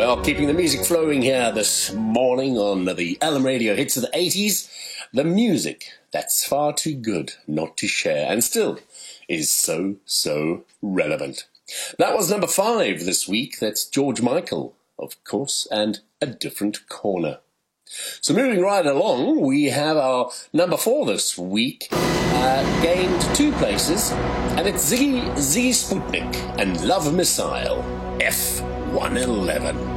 Well, keeping the music flowing here this morning on the LM Radio Hits of the 80s. The music that's far too good not to share and still is so relevant. That was number 5 this week. That's George Michael, of course, and A Different Corner. So moving right along, we have our number 4 this week, gained 2 places, and it's Ziggy Sputnik and Love Missile, F111.